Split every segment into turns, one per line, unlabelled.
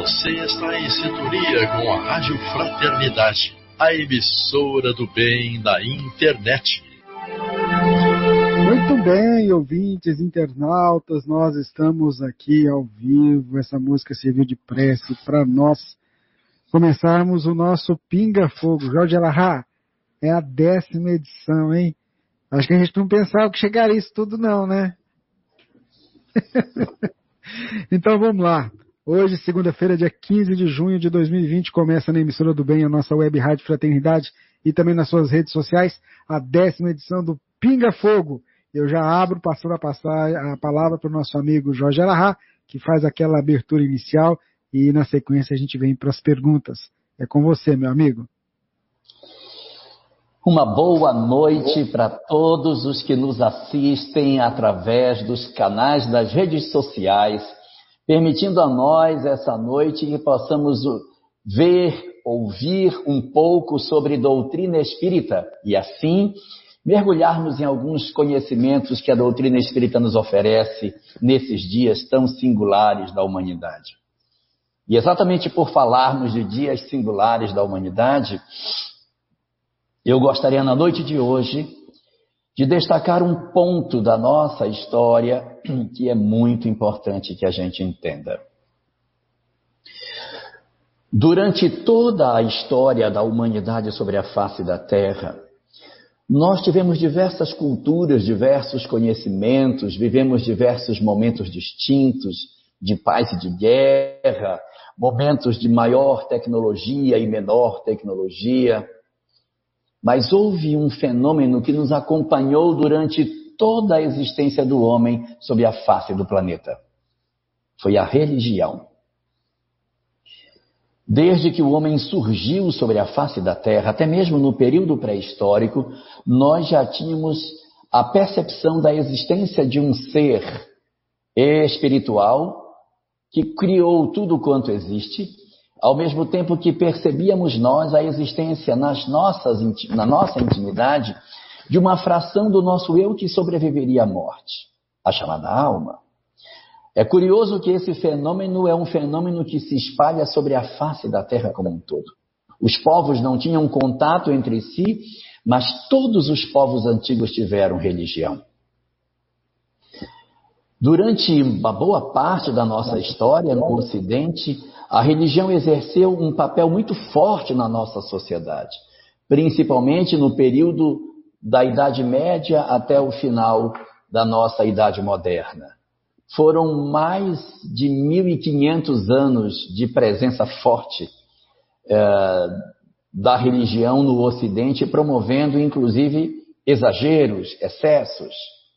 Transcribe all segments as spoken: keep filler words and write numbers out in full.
Você está em sintonia com a Rádio Fraternidade, a emissora do bem da internet.
Muito bem, ouvintes, internautas, nós estamos aqui ao vivo. Essa música serviu de prece para nós começarmos o nosso Pinga Fogo. Jorge Alahá, é a décima edição, hein? Acho que a gente não pensava que chegaria isso tudo não, né? Então vamos lá. Hoje, segunda-feira, dia quinze de junho de dois mil e vinte, começa na emissora do bem a nossa web rádio Fraternidade e também nas suas redes sociais a décima edição do Pinga Fogo. Eu já abro, passando a passar a palavra para o nosso amigo Jorge Alahá, que faz aquela abertura inicial e na sequência a gente vem para as perguntas. É com você, meu amigo.
Uma boa noite para todos os que nos assistem através dos canais das redes sociais, permitindo a nós essa noite que possamos ver, ouvir um pouco sobre doutrina espírita e assim mergulharmos em alguns conhecimentos que a doutrina espírita nos oferece nesses dias tão singulares da humanidade. E exatamente por falarmos de dias singulares da humanidade, eu gostaria na noite de hoje de destacar um ponto da nossa história que é muito importante que a gente entenda. Durante toda a história da humanidade sobre a face da Terra, nós tivemos diversas culturas, diversos conhecimentos, vivemos diversos momentos distintos de paz e de guerra, momentos de maior tecnologia e menor tecnologia. Mas houve um fenômeno que nos acompanhou durante toda a existência do homem sobre a face do planeta. Foi a religião. Desde que o homem surgiu sobre a face da Terra, até mesmo no período pré-histórico, nós já tínhamos a percepção da existência de um ser espiritual que criou tudo quanto existe, ao mesmo tempo que percebíamos nós a existência nas nossas, na nossa intimidade de uma fração do nosso eu que sobreviveria à morte, a chamada alma. É curioso que esse fenômeno é um fenômeno que se espalha sobre a face da Terra como um todo. Os povos não tinham contato entre si, mas todos os povos antigos tiveram religião. Durante uma boa parte da nossa história no Ocidente, a religião exerceu um papel muito forte na nossa sociedade, principalmente no período da Idade Média até o final da nossa Idade Moderna. Foram mais de mil e quinhentos anos de presença forte eh, da religião no Ocidente, promovendo inclusive exageros, excessos.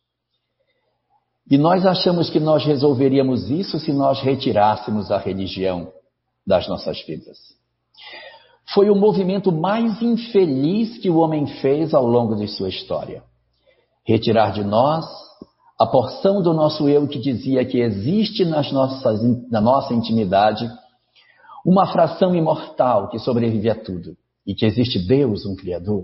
E nós achamos que nós resolveríamos isso se nós retirássemos a religião das nossas vidas. Foi o movimento mais infeliz que o homem fez ao longo de sua história. Retirar de nós a porção do nosso eu que dizia que existe nas nossas, na nossa intimidade uma fração imortal que sobrevive a tudo e que existe Deus, um Criador.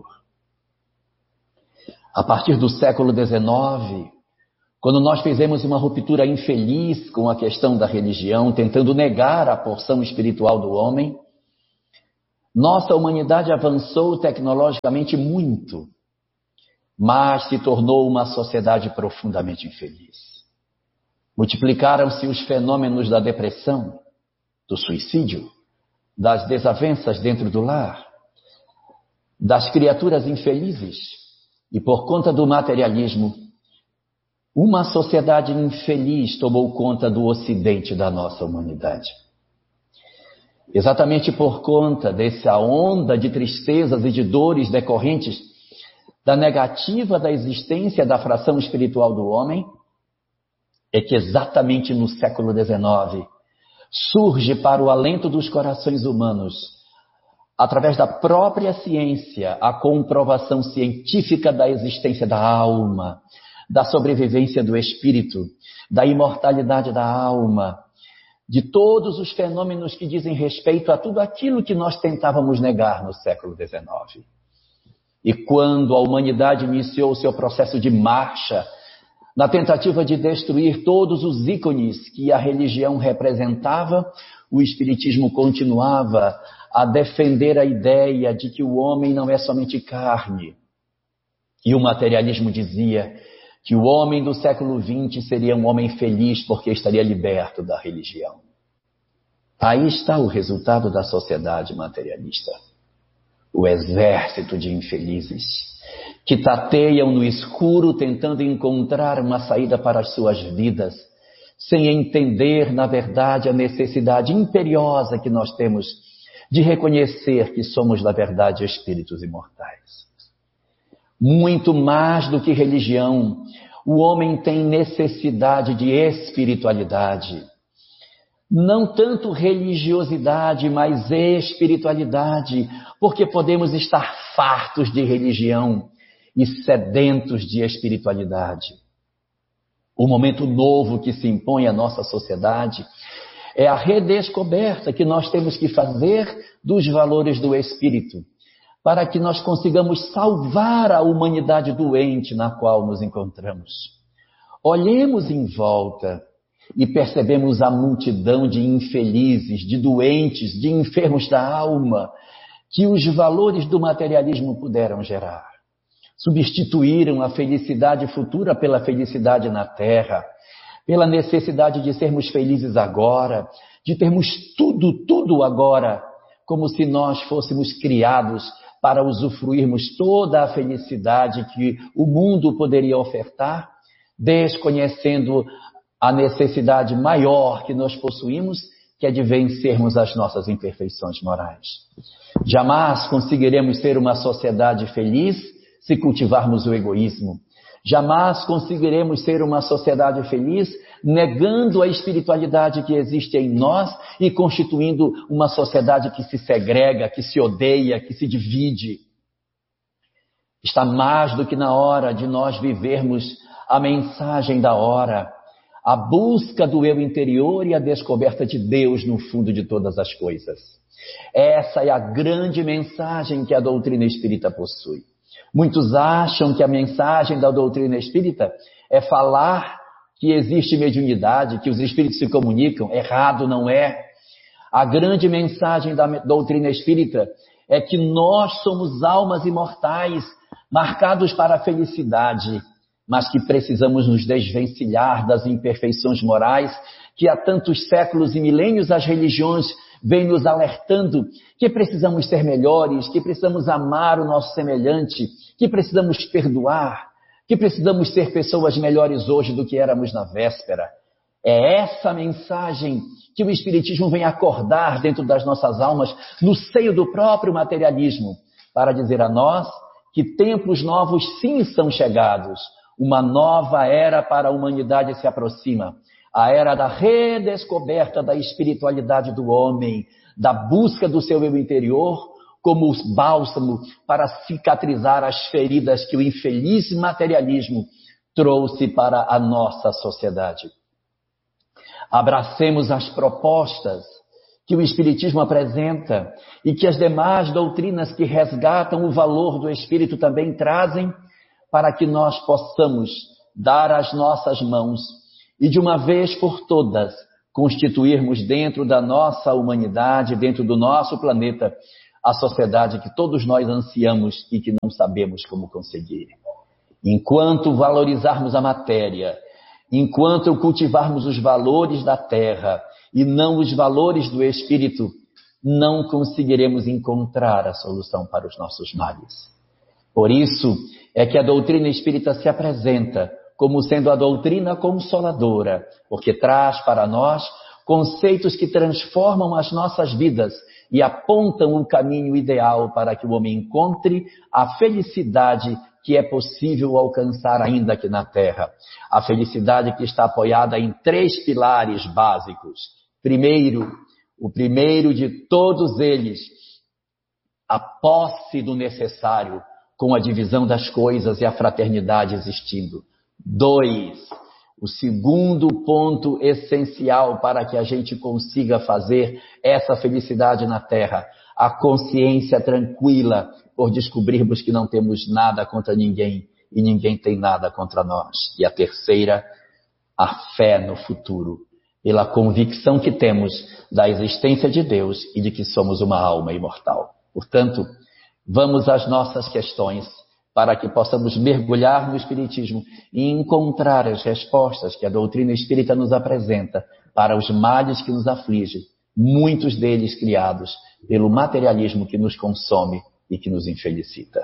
A partir do século dezenove, quando nós fizemos uma ruptura infeliz com a questão da religião, tentando negar a porção espiritual do homem, nossa humanidade avançou tecnologicamente muito, mas se tornou uma sociedade profundamente infeliz. Multiplicaram-se os fenômenos da depressão, do suicídio, das desavenças dentro do lar, das criaturas infelizes e, por conta do materialismo, uma sociedade infeliz tomou conta do ocidente da nossa humanidade. Exatamente por conta dessa onda de tristezas e de dores decorrentes da negativa da existência da fração espiritual do homem, é que exatamente no século dezenove surge para o alento dos corações humanos, através da própria ciência, a comprovação científica da existência da alma, da sobrevivência do espírito, da imortalidade da alma, de todos os fenômenos que dizem respeito a tudo aquilo que nós tentávamos negar no século dezenove. E quando a humanidade iniciou o seu processo de marcha Na tentativa de destruir todos os ícones que a religião representava, o Espiritismo continuava a defender a ideia de que o homem não é somente carne. E o materialismo dizia que o homem do século vinte seria um homem feliz porque estaria liberto da religião. Aí está o resultado da sociedade materialista. O exército de infelizes que tateiam no escuro tentando encontrar uma saída para as suas vidas, sem entender, na verdade, a necessidade imperiosa que nós temos de reconhecer que somos, na verdade, espíritos imortais. Muito mais do que religião, o homem tem necessidade de espiritualidade. Não tanto religiosidade, mas espiritualidade, porque podemos estar fartos de religião e sedentos de espiritualidade. O momento novo que se impõe à nossa sociedade é a redescoberta que nós temos que fazer dos valores do espírito, para que nós consigamos salvar a humanidade doente na qual nos encontramos. Olhemos em volta e percebemos a multidão de infelizes, de doentes, de enfermos da alma, que os valores do materialismo puderam gerar. Substituíram a felicidade futura pela felicidade na terra, pela necessidade de sermos felizes agora, de termos tudo, tudo agora, como se nós fôssemos criados para usufruirmos toda a felicidade que o mundo poderia ofertar, desconhecendo a necessidade maior que nós possuímos, que é de vencermos as nossas imperfeições morais. Jamais conseguiremos ser uma sociedade feliz se cultivarmos o egoísmo. Jamais conseguiremos ser uma sociedade feliz negando a espiritualidade que existe em nós e constituindo uma sociedade que se segrega, que se odeia, que se divide. Está mais do que na hora de nós vivermos a mensagem da hora, a busca do eu interior e a descoberta de Deus no fundo de todas as coisas. Essa é a grande mensagem que a doutrina espírita possui. Muitos acham que a mensagem da doutrina espírita é falar que existe mediunidade, que os espíritos se comunicam. Errado, não é. A grande mensagem da doutrina espírita é que nós somos almas imortais, marcados para a felicidade, mas que precisamos nos desvencilhar das imperfeições morais que há tantos séculos e milênios as religiões vêm nos alertando que precisamos ser melhores, que precisamos amar o nosso semelhante, que precisamos perdoar, que precisamos ser pessoas melhores hoje do que éramos na véspera. É essa mensagem que o Espiritismo vem acordar dentro das nossas almas, no seio do próprio materialismo, para dizer a nós que tempos novos sim são chegados. Uma nova era para a humanidade se aproxima. A era da redescoberta da espiritualidade do homem, da busca do seu eu interior, como bálsamo para cicatrizar as feridas que o infeliz materialismo trouxe para a nossa sociedade. Abracemos as propostas que o Espiritismo apresenta e que as demais doutrinas que resgatam o valor do Espírito também trazem, para que nós possamos dar as nossas mãos e de uma vez por todas constituirmos dentro da nossa humanidade, dentro do nosso planeta, a sociedade que todos nós ansiamos e que não sabemos como conseguir. Enquanto valorizarmos a matéria, enquanto cultivarmos os valores da terra e não os valores do espírito, não conseguiremos encontrar a solução para os nossos males. Por isso é que a doutrina espírita se apresenta como sendo a doutrina consoladora, porque traz para nós conceitos que transformam as nossas vidas e apontam um caminho ideal para que o homem encontre a felicidade que é possível alcançar ainda aqui na Terra. A felicidade que está apoiada em três pilares básicos. Primeiro, o primeiro de todos eles, a posse do necessário, com a divisão das coisas e a fraternidade existindo. Dois, o segundo ponto essencial para que a gente consiga fazer essa felicidade na Terra, a consciência tranquila por descobrirmos que não temos nada contra ninguém e ninguém tem nada contra nós. E a terceira, a fé no futuro, pela convicção que temos da existência de Deus e de que somos uma alma imortal. Portanto, vamos às nossas questões para que possamos mergulhar no Espiritismo e encontrar as respostas que a doutrina espírita nos apresenta para os males que nos afligem, muitos deles criados pelo materialismo que nos consome e que nos infelicita.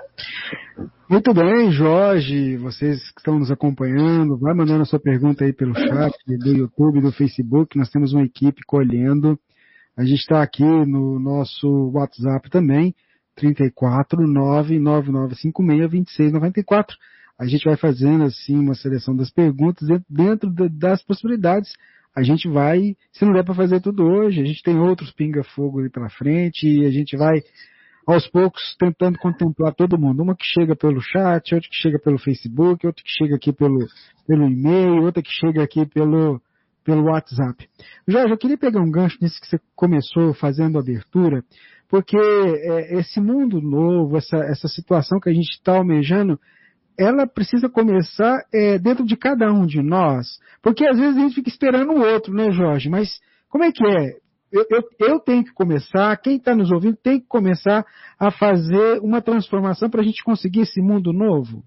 Muito bem, Jorge, vocês que estão nos acompanhando, vai mandando a sua pergunta aí pelo chat do YouTube, do Facebook, nós temos uma equipe colhendo. A gente está aqui no nosso WhatsApp também, trinta e quatro, nove nove nove cinco seis, dois seis nove quatro. A gente vai fazendo assim uma seleção das perguntas dentro das possibilidades. A gente vai, se não der para fazer tudo hoje, a gente tem outros pinga-fogo ali pela frente e a gente vai aos poucos tentando contemplar todo mundo. Uma que chega pelo chat, outra que chega pelo Facebook, outra que chega aqui pelo, pelo e-mail, outra que chega aqui pelo, pelo WhatsApp. Jorge, eu queria pegar um gancho nisso que você começou fazendo a abertura, porque é, esse mundo novo, essa, essa situação que a gente está almejando, ela precisa começar é, dentro de cada um de nós, porque às vezes a gente fica esperando o outro, né, Jorge? Mas como é que é? Eu, eu, eu tenho que começar, quem está nos ouvindo tem que começar a fazer uma transformação para a gente conseguir esse mundo novo?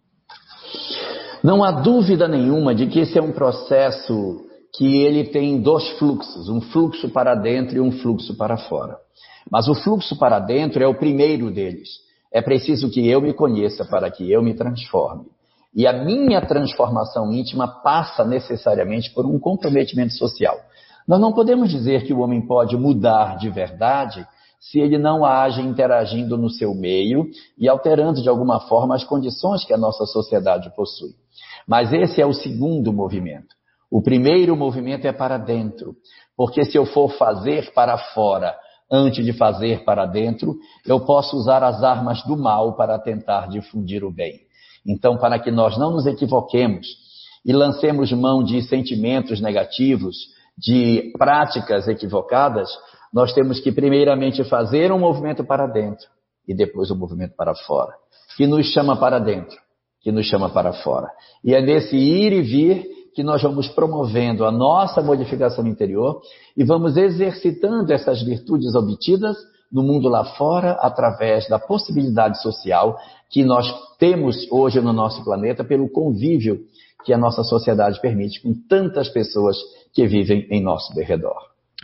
Não há dúvida nenhuma de que esse é um processo que ele tem dois fluxos, um fluxo para dentro e um fluxo para fora. Mas o fluxo para dentro é o primeiro deles. É preciso que eu me conheça para que eu me transforme. E a minha transformação íntima passa necessariamente por um comprometimento social. Nós não podemos dizer que o homem pode mudar de verdade se ele não age interagindo no seu meio e alterando de alguma forma as condições que a nossa sociedade possui. Mas esse é o segundo movimento. O primeiro movimento é para dentro, porque se eu for fazer para fora antes de fazer para dentro, eu posso usar as armas do mal para tentar difundir o bem. Então, para que nós não nos equivoquemos e lancemos mão de sentimentos negativos, de práticas equivocadas, nós temos que primeiramente fazer um movimento para dentro e depois um movimento para fora, que nos chama para dentro, que nos chama para fora. E é nesse ir e vir que nós vamos promovendo a nossa modificação interior e vamos exercitando essas virtudes obtidas no mundo lá fora através da possibilidade social que nós temos hoje no nosso planeta pelo convívio que a nossa sociedade permite com tantas pessoas que vivem em nosso derredor.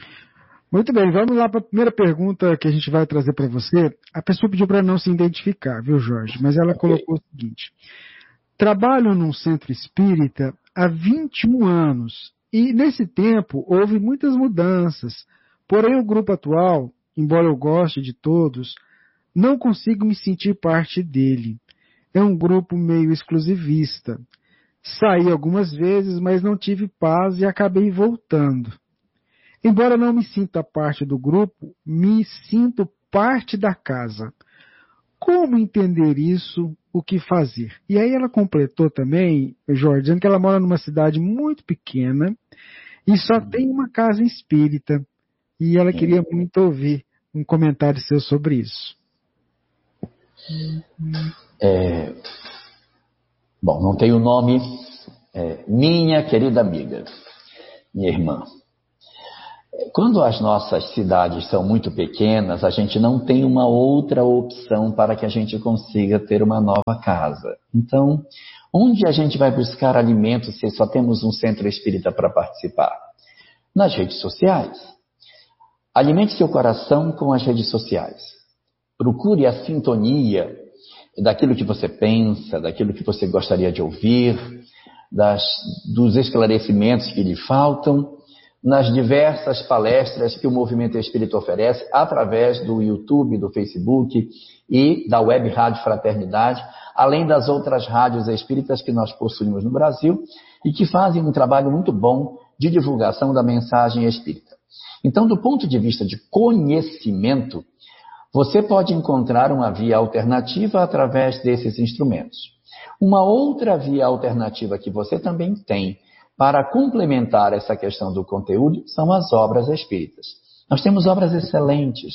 Muito bem, vamos lá para a primeira pergunta que a gente vai trazer para você. A pessoa pediu para não se identificar, viu, Jorge? Mas ela okay. colocou o seguinte: trabalho num centro espírita há vinte e um anos e nesse tempo houve muitas mudanças, porém o grupo atual, embora eu goste de todos, não consigo me sentir parte dele. É um grupo meio exclusivista. Saí algumas vezes, mas não tive paz e acabei voltando. Embora não me sinta parte do grupo, me sinto parte da casa. Como entender isso? O que fazer? E aí ela completou também, Jorge, dizendo que ela mora numa cidade muito pequena e só tem uma casa espírita. E ela queria muito ouvir um comentário seu sobre isso.
É... Bom, não tem o nome. É, minha querida amiga, minha irmã. Quando as nossas cidades são muito pequenas, a gente não tem uma outra opção para que a gente consiga ter uma nova casa. Então, onde a gente vai buscar alimento se só temos um centro espírita para participar? Nas redes sociais. Alimente seu coração com as redes sociais. Procure a sintonia daquilo que você pensa, daquilo que você gostaria de ouvir, das, dos esclarecimentos que lhe faltam, nas diversas palestras que o Movimento Espírita oferece através do YouTube, do Facebook e da Web Rádio Fraternidade, além das outras rádios espíritas que nós possuímos no Brasil e que fazem um trabalho muito bom de divulgação da mensagem espírita. Então, do ponto de vista de conhecimento, você pode encontrar uma via alternativa através desses instrumentos. Uma outra via alternativa que você também tem para complementar essa questão do conteúdo são as obras espíritas. Nós temos obras excelentes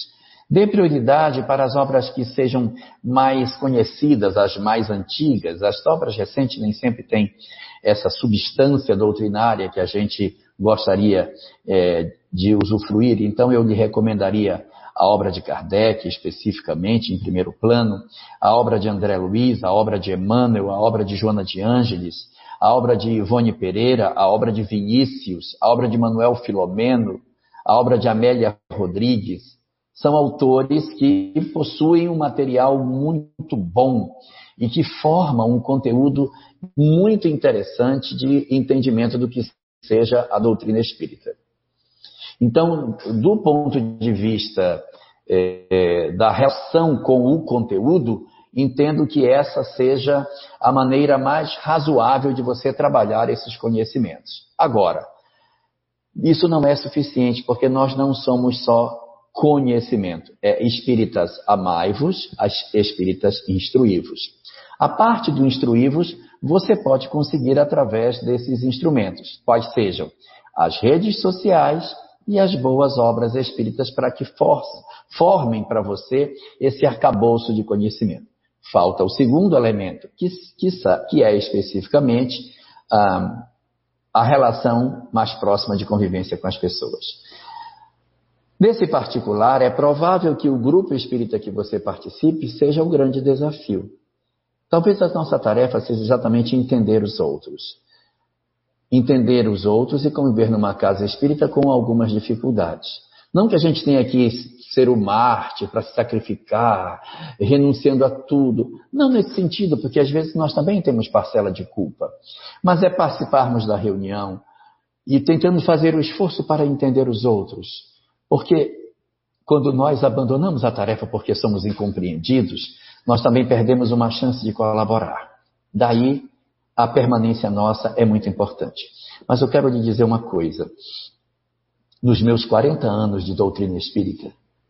Dê prioridade para as obras que sejam mais conhecidas, as mais antigas. As obras recentes nem sempre têm essa substância doutrinária que a gente gostaria é, de usufruir. Então eu lhe recomendaria a obra de Kardec, especificamente, em primeiro plano, a obra de André Luiz, a obra de Emmanuel, a obra de Joana de Ângeles, a obra de Ivone Pereira, a obra de Vinícius, a obra de Manuel Filomeno, a obra de Amélia Rodrigues. São autores que possuem um material muito bom e que formam um conteúdo muito interessante de entendimento do que seja a doutrina espírita. Então, do ponto de vista é, da relação com o conteúdo, entendo que essa seja a maneira mais razoável de você trabalhar esses conhecimentos. Agora, isso não é suficiente, porque nós não somos só conhecimento. É espíritas amai-vos, espíritas instruí-vos. A parte do instruí-vos, você pode conseguir através desses instrumentos, quais sejam as redes sociais e as boas obras espíritas, para que for, formem para você esse arcabouço de conhecimento. Falta o segundo elemento, que, que, que é especificamente ah, a relação mais próxima de convivência com as pessoas. Nesse particular, é provável que o grupo espírita que você participe seja o grande desafio. Talvez a nossa tarefa seja exatamente entender os outros. Entender os outros e conviver numa casa espírita com algumas dificuldades. Não que a gente tenha que ser o mártir para se sacrificar, renunciando a tudo. Não nesse sentido, porque às vezes nós também temos parcela de culpa. Mas é participarmos da reunião e tentando fazer o esforço para entender os outros. Porque quando nós abandonamos a tarefa porque somos incompreendidos, nós também perdemos uma chance de colaborar. Daí, a permanência nossa é muito importante. Mas eu quero lhe dizer uma coisa. Nos meus quarenta anos de doutrina espírita,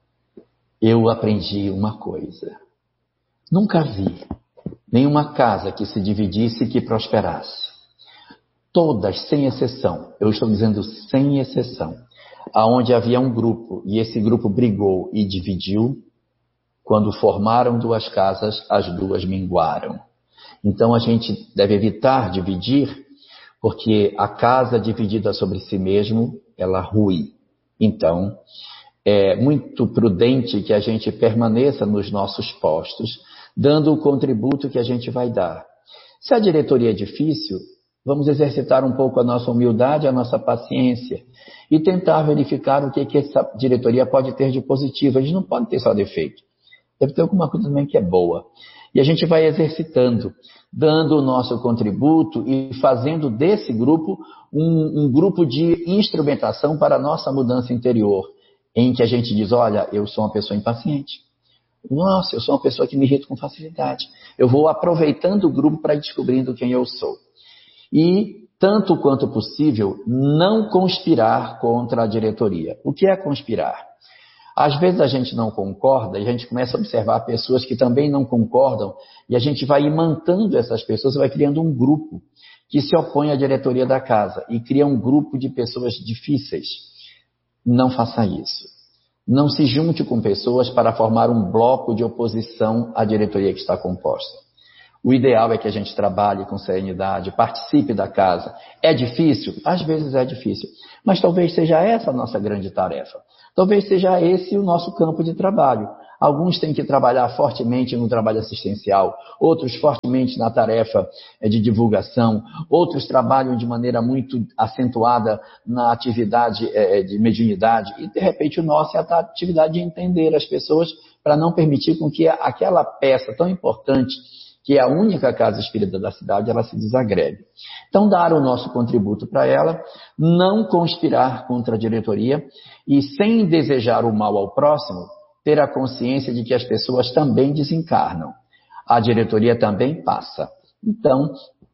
eu aprendi uma coisa. Nunca vi nenhuma casa que se dividisse e que prosperasse. Todas, sem exceção, eu estou dizendo sem exceção, aonde havia um grupo e esse grupo brigou e dividiu, quando formaram duas casas, as duas minguaram. Então a gente deve evitar dividir, porque a casa dividida sobre si mesmo, ela rui. Então, é muito prudente que a gente permaneça nos nossos postos, dando o contributo que a gente vai dar. Se a diretoria é difícil, vamos exercitar um pouco a nossa humildade, a nossa paciência e tentar verificar o que, que essa diretoria pode ter de positivo. A gente não pode ter só defeito. Deve ter alguma coisa também que é boa. E a gente vai exercitando, dando o nosso contributo e fazendo desse grupo um, um grupo de instrumentação para a nossa mudança interior, em que a gente diz, olha, eu sou uma pessoa impaciente. Nossa, eu sou uma pessoa que me irrita com facilidade. Eu vou aproveitando o grupo para ir descobrindo quem eu sou. E, tanto quanto possível, não conspirar contra a diretoria. O que é conspirar? Às vezes a gente não concorda e a gente começa a observar pessoas que também não concordam e a gente vai imantando essas pessoas, vai criando um grupo que se opõe à diretoria da casa e cria um grupo de pessoas difíceis. Não faça isso. Não se junte com pessoas para formar um bloco de oposição à diretoria que está composta. O ideal é que a gente trabalhe com serenidade, participe da casa. É difícil? Às vezes é difícil. Mas talvez seja essa a nossa grande tarefa. Talvez seja esse o nosso campo de trabalho. Alguns têm que trabalhar fortemente no trabalho assistencial, outros fortemente na tarefa de divulgação, outros trabalham de maneira muito acentuada na atividade de mediunidade. E, de repente, o nosso é a atividade de entender as pessoas para não permitir com que aquela peça tão importante, que é a única casa espírita da cidade, ela se desagregue. Então, dar o nosso contributo para ela, não conspirar contra a diretoria e, sem desejar o mal ao próximo, ter a consciência de que as pessoas também desencarnam. A diretoria também passa. Então,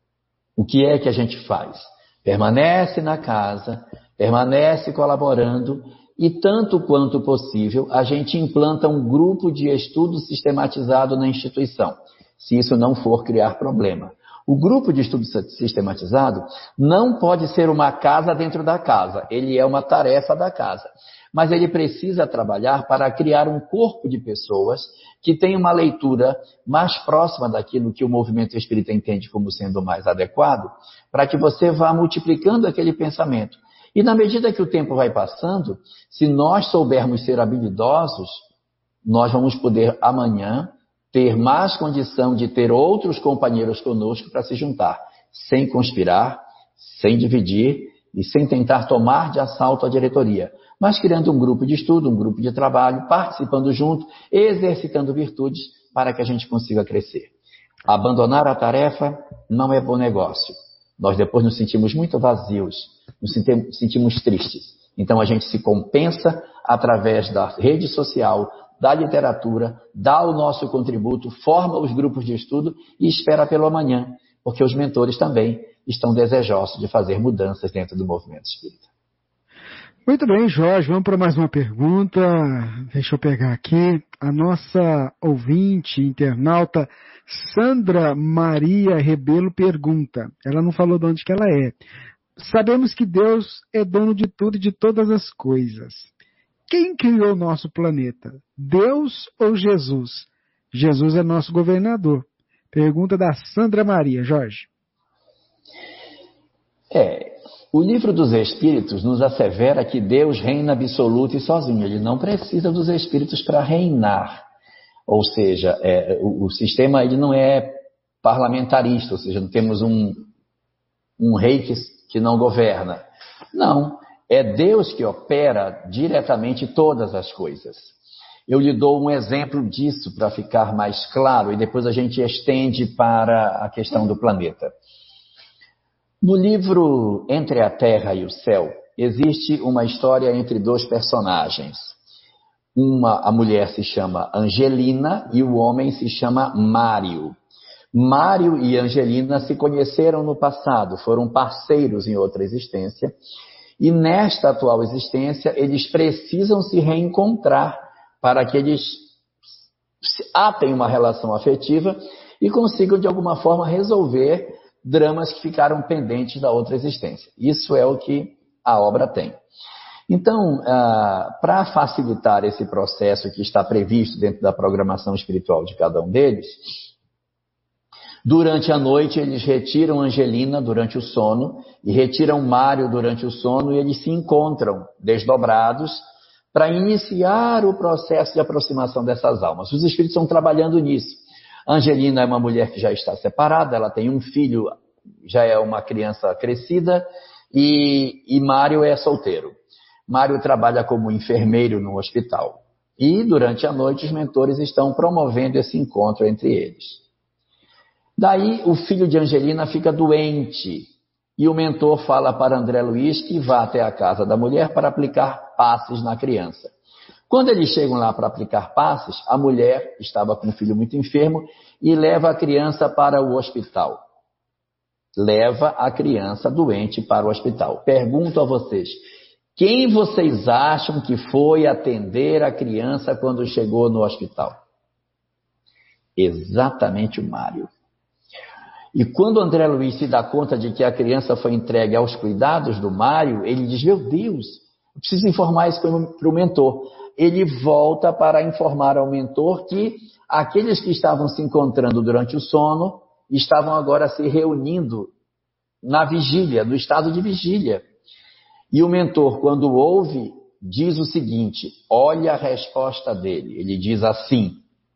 o que é que a gente faz? Permanece na casa, permanece colaborando e, tanto quanto possível, a gente implanta um grupo de estudo sistematizado na instituição. Se isso não for criar problema. O grupo de estudo sistematizado não pode ser uma casa dentro da casa, ele é uma tarefa da casa. Mas ele precisa trabalhar para criar um corpo de pessoas que tenham uma leitura mais próxima daquilo que o movimento espírita entende como sendo mais adequado, para que você vá multiplicando aquele pensamento. E na medida que o tempo vai passando, se nós soubermos ser habilidosos, nós vamos poder amanhã ter mais condição de ter outros companheiros conosco para se juntar, sem conspirar, sem dividir e sem tentar tomar de assalto a diretoria, mas criando um grupo de estudo, um grupo de trabalho, participando junto, exercitando virtudes para que a gente consiga crescer. Abandonar a tarefa não é bom negócio. Nós depois nos sentimos muito vazios, nos sentimos, sentimos tristes. Então a gente se compensa através da rede social, da literatura, dá o nosso contributo, forma os grupos de estudo e espera pelo amanhã, porque os mentores também estão desejosos de fazer mudanças dentro do movimento espírita.
Muito bem, Jorge, vamos para mais uma pergunta. Deixa eu pegar aqui. A nossa ouvinte, internauta, Sandra Maria Rebelo pergunta. Ela não falou de onde que ela é. Sabemos que Deus é dono de tudo e de todas as coisas. Quem criou o nosso planeta? Deus ou Jesus? Jesus é nosso governador. Pergunta da Sandra Maria, Jorge.
É... O livro dos Espíritos nos assevera que Deus reina absoluto e sozinho. Ele não precisa dos Espíritos para reinar. Ou seja, é, o, o sistema ele não é parlamentarista, ou seja, não temos um, um rei que, que não governa. Não, é Deus que opera diretamente todas as coisas. Eu lhe dou um exemplo disso para ficar mais claro e depois a gente estende para a questão do planeta. No livro Entre a Terra e o Céu, existe uma história entre dois personagens. Uma, a mulher se chama Angelina e o homem se chama Mário. Mário e Angelina se conheceram no passado, foram parceiros em outra existência, e nesta atual existência eles precisam se reencontrar para que eles atem uma relação afetiva e consigam de alguma forma resolver dramas que ficaram pendentes da outra existência. Isso é o que a obra tem. Então, ah, para facilitar esse processo que está previsto dentro da programação espiritual de cada um deles, durante a noite eles retiram Angelina durante o sono e retiram Mário durante o sono e eles se encontram desdobrados para iniciar o processo de aproximação dessas almas. Os espíritos estão trabalhando nisso. Angelina é uma mulher que já está separada, ela tem um filho, já é uma criança crescida, e, e Mário é solteiro. Mário trabalha como enfermeiro no hospital. E durante a noite os mentores estão promovendo esse encontro entre eles. Daí o filho de Angelina fica doente, e o mentor fala para André Luiz que vá até a casa da mulher para aplicar passes na criança. Quando eles chegam lá para aplicar passes, a mulher estava com um filho muito enfermo e leva a criança para o hospital. Leva a criança doente para o hospital. Pergunto a vocês, quem vocês acham que foi atender a criança quando chegou no hospital? Exatamente o Mário. E quando o André Luiz se dá conta de que a criança foi entregue aos cuidados do Mário, ele diz, meu Deus, eu preciso informar isso para o mentor. Ele volta para informar ao mentor que aqueles que estavam se encontrando durante o sono estavam agora se reunindo na vigília, no estado de vigília. E o mentor, quando ouve, diz o seguinte, olha a resposta dele. Ele diz assim,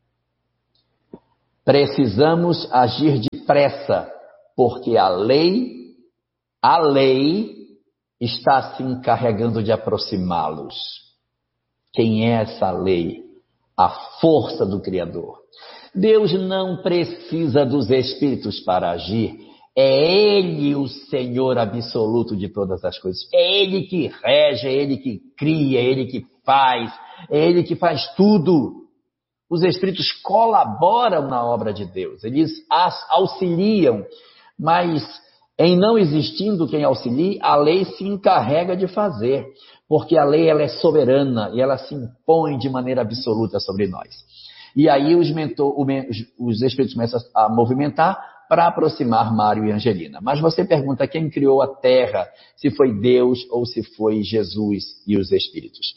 precisamos agir depressa, porque a lei, a lei está se encarregando de aproximá-los. Quem é essa lei? A força do Criador. Deus não precisa dos espíritos para agir. É Ele o Senhor absoluto de todas as coisas. É Ele que rege, é Ele que cria, é Ele que faz, é Ele que faz tudo. Os espíritos colaboram na obra de Deus. Eles as auxiliam, mas em não existindo quem auxilie, a lei se encarrega de fazer. Porque a lei ela é soberana e ela se impõe de maneira absoluta sobre nós. E aí os, mentor, os espíritos começam a movimentar para aproximar Mário e Angelina. Mas você pergunta quem criou a Terra, se foi Deus ou se foi Jesus e os Espíritos.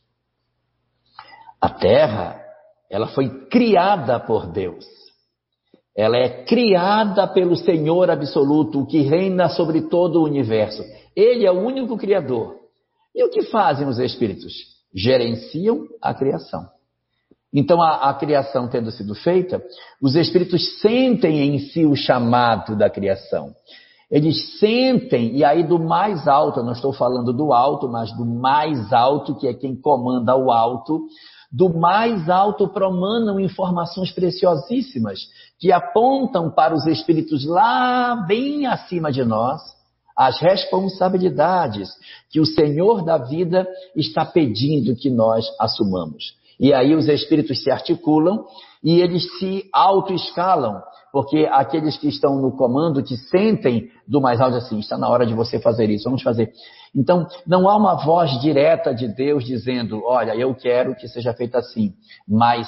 A Terra, ela foi criada por Deus. Ela é criada pelo Senhor absoluto, o que reina sobre todo o universo. Ele é o único criador. E o que fazem os Espíritos? Gerenciam a criação. Então, a, a criação tendo sido feita, os Espíritos sentem em si o chamado da criação. Eles sentem, e aí do mais alto, eu não estou falando do alto, mas do mais alto, que é quem comanda o alto, do mais alto promanam informações preciosíssimas, que apontam para os Espíritos lá bem acima de nós, as responsabilidades que o Senhor da vida está pedindo que nós assumamos. E aí os Espíritos se articulam e eles se autoescalam, porque aqueles que estão no comando, que sentem do mais alto assim, está na hora de você fazer isso, vamos fazer. Então, não há uma voz direta de Deus dizendo, olha, eu quero que seja feito assim, mas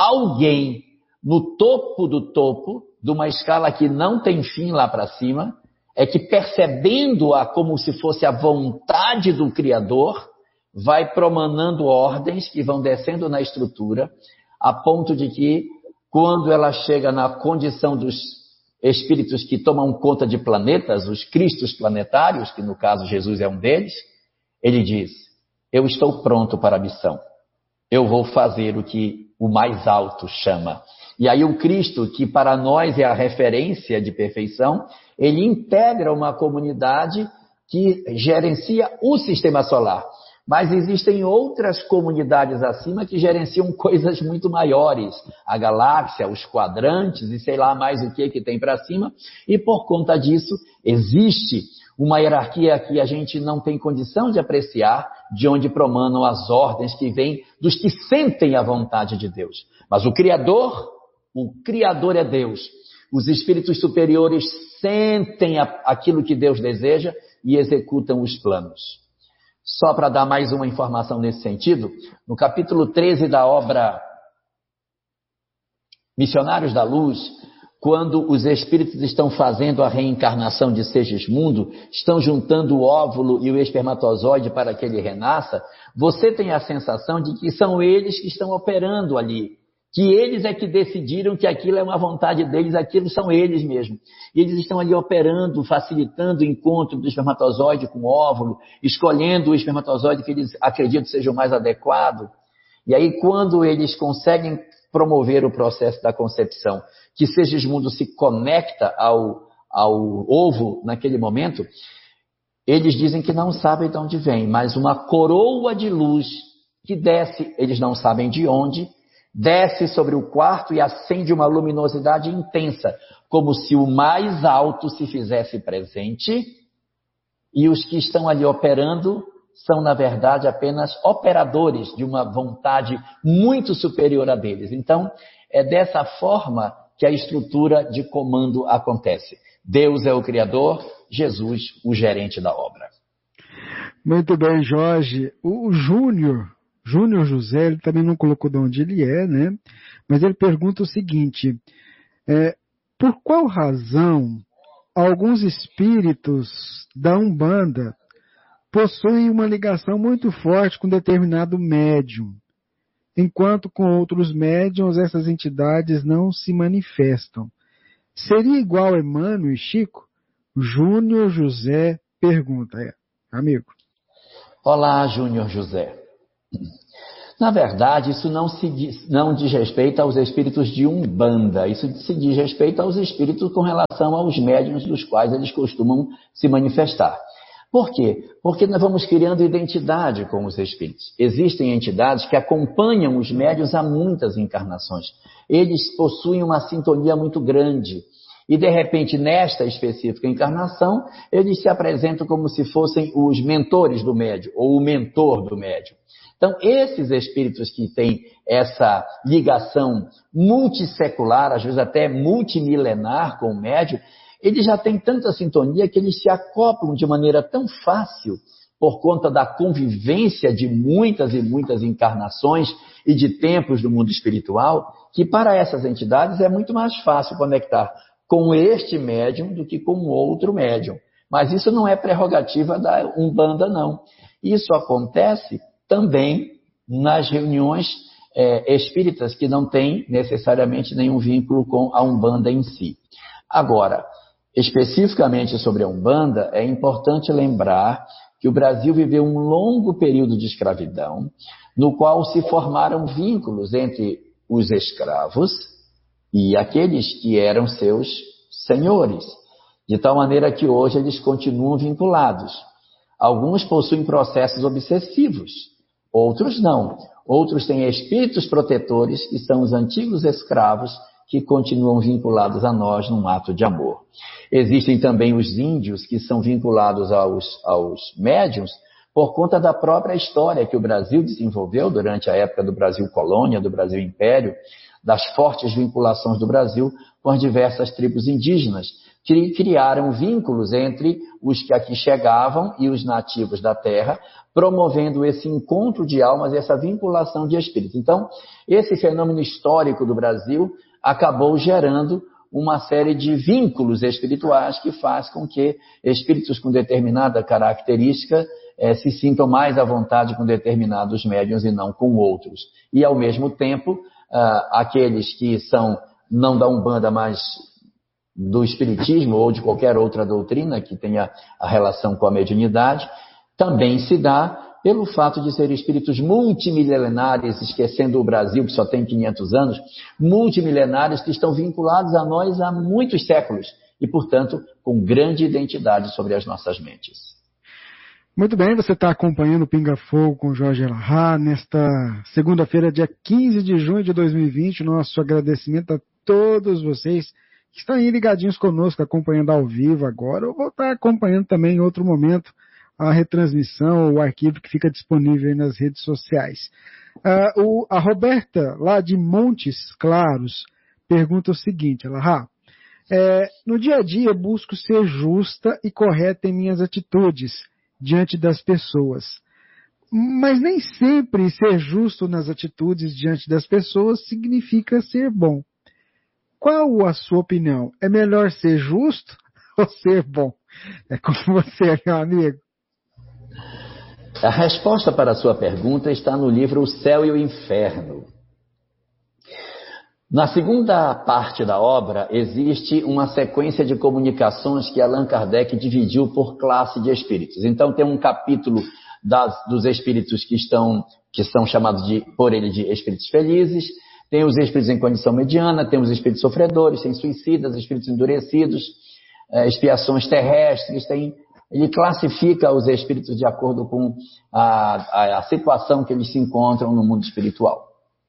alguém no topo do topo, de uma escala que não tem fim lá para cima, é que percebendo-a como se fosse a vontade do Criador, vai promanando ordens que vão descendo na estrutura, a ponto de que, quando ela chega na condição dos espíritos que tomam conta de planetas, os cristos planetários, que no caso Jesus é um deles, ele diz, eu estou pronto para a missão, eu vou fazer o que o mais alto chama. E aí o Cristo, que para nós é a referência de perfeição, ele integra uma comunidade que gerencia o sistema solar. Mas existem outras comunidades acima que gerenciam coisas muito maiores. A galáxia, os quadrantes e sei lá mais o que que tem para cima. E por conta disso, existe uma hierarquia que a gente não tem condição de apreciar, de onde promanam as ordens que vêm dos que sentem a vontade de Deus. Mas o Criador, o Criador é Deus. Os espíritos superiores sentem aquilo que Deus deseja e executam os planos. Só para dar mais uma informação nesse sentido, no capítulo treze da obra Missionários da Luz, quando os espíritos estão fazendo a reencarnação de Segismundo, estão juntando o óvulo e o espermatozoide para que ele renasça, você tem a sensação de que são eles que estão operando ali. Que eles é que decidiram que aquilo é uma vontade deles, aquilo são eles mesmos. E eles estão ali operando, facilitando o encontro do espermatozoide com o óvulo, escolhendo o espermatozoide que eles acreditam seja o mais adequado. E aí, quando eles conseguem promover o processo da concepção, que Segismundo se conecta ao, ao ovo naquele momento, eles dizem que não sabem de onde vem, mas uma coroa de luz que desce, eles não sabem de onde, desce sobre o quarto e acende uma luminosidade intensa, como se o mais alto se fizesse presente, e os que estão ali operando são, na verdade, apenas operadores de uma vontade muito superior a deles. Então, é dessa forma que a estrutura de comando acontece. Deus é o Criador, Jesus o gerente da obra.
Muito bem, Jorge. O Júnior... Júnior José, ele também não colocou de onde ele é, né? Mas ele pergunta o seguinte, é, por qual razão alguns espíritos da Umbanda possuem uma ligação muito forte com determinado médium, enquanto com outros médiums essas entidades não se manifestam? Seria igual Emmanuel e Chico? Júnior José pergunta, é, amigo.
Olá, Júnior José. Na verdade, isso não, se diz, não diz respeito aos espíritos de Umbanda, isso se diz respeito aos espíritos com relação aos médiuns dos quais eles costumam se manifestar. Por quê? Porque nós vamos criando identidade com os espíritos. Existem entidades que acompanham os médiuns há muitas encarnações. Eles possuem uma sintonia muito grande. E, de repente, nesta específica encarnação, eles se apresentam como se fossem os mentores do médium, ou o mentor do médium. Então, esses espíritos que têm essa ligação multissecular, às vezes até multimilenar com o médium, eles já têm tanta sintonia que eles se acoplam de maneira tão fácil, por conta da convivência de muitas e muitas encarnações e de tempos do mundo espiritual, que para essas entidades é muito mais fácil conectar com este médium do que com outro médium. Mas isso não é prerrogativa da Umbanda, não. Isso acontece também nas reuniões é, espíritas que não têm necessariamente nenhum vínculo com a Umbanda em si. Agora, especificamente sobre a Umbanda, é importante lembrar que o Brasil viveu um longo período de escravidão, no qual se formaram vínculos entre os escravos e aqueles que eram seus senhores, de tal maneira que hoje eles continuam vinculados. Alguns possuem processos obsessivos, outros não. Outros têm espíritos protetores, que são os antigos escravos, que continuam vinculados a nós num ato de amor. Existem também os índios, que são vinculados aos, aos médiuns, por conta da própria história que o Brasil desenvolveu durante a época do Brasil Colônia, do Brasil Império, das fortes vinculações do Brasil com as diversas tribos indígenas, que criaram vínculos entre os que aqui chegavam e os nativos da terra, promovendo esse encontro de almas, essa vinculação de espíritos. Então, esse fenômeno histórico do Brasil acabou gerando uma série de vínculos espirituais que faz com que espíritos com determinada característica eh, se sintam mais à vontade com determinados médiuns e não com outros. E, ao mesmo tempo, ah, aqueles que são não da Umbanda, mas do Espiritismo ou de qualquer outra doutrina que tenha a relação com a mediunidade, também se dá pelo fato de serem espíritos multimilenares, esquecendo o Brasil, que só tem quinhentos anos, multimilenares que estão vinculados a nós há muitos séculos e, portanto, com grande identidade sobre as nossas mentes.
Muito bem, você está acompanhando o Pinga Fogo com Jorge Elahá nesta segunda-feira, dia quinze de junho de dois mil e vinte. Nosso agradecimento a todos vocês que estão aí ligadinhos conosco, acompanhando ao vivo agora, ou vou estar acompanhando também em outro momento a retransmissão, o arquivo que fica disponível aí nas redes sociais. Uh, o, a Roberta, lá de Montes Claros, pergunta o seguinte, Elahá, é, no dia a dia busco ser justa e correta em minhas atitudes diante das pessoas, mas nem sempre ser justo nas atitudes diante das pessoas significa ser bom. Qual a sua opinião? É melhor ser justo ou ser bom? É com você, meu amigo.
A resposta para a sua pergunta está no livro O Céu e o Inferno. Na segunda parte da obra, existe uma sequência de comunicações que Allan Kardec dividiu por classe de espíritos. Então, tem um capítulo das, dos espíritos que, estão, que são chamados de, por ele de espíritos felizes, tem os espíritos em condição mediana, tem os espíritos sofredores, tem suicidas, espíritos endurecidos, é, expiações terrestres, tem... Ele classifica os espíritos de acordo com a, a, a situação que eles se encontram no mundo espiritual.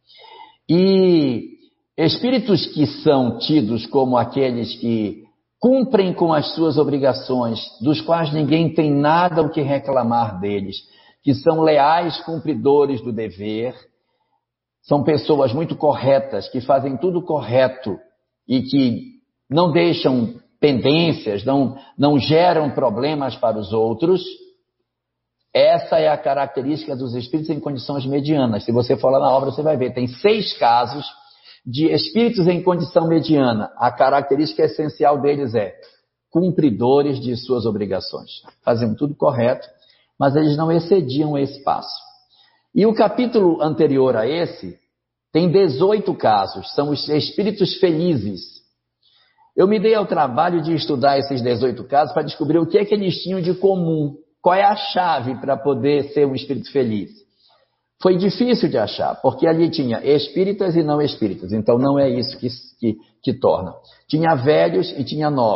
E espíritos que são tidos como aqueles que cumprem com as suas obrigações, dos quais ninguém tem nada o que reclamar deles, que são leais cumpridores do dever, são pessoas muito corretas, que fazem tudo correto e que não deixam pendências, não, não geram problemas para os outros. Essa é a característica dos espíritos em condições medianas. Se você for lá na obra, você vai ver, tem seis casos de espíritos em condição mediana. A característica essencial deles é cumpridores de suas obrigações. Faziam tudo correto, mas eles não excediam esse passo. E o capítulo anterior a esse tem dezoito casos, são os espíritos felizes. Eu me dei ao trabalho de estudar esses dezoito casos para descobrir o que é que eles tinham de comum. Qual é a chave para poder ser um espírito feliz? Foi difícil de achar, porque ali tinha espíritas e não espíritas. Então não é isso que, que, que torna. Tinha velhos e tinha novos.